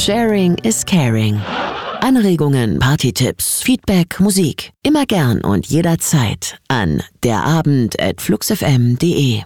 Sharing is caring. Anregungen, Partytipps, Feedback, Musik. Immer gern und jederzeit an derabend@fluxfm.de.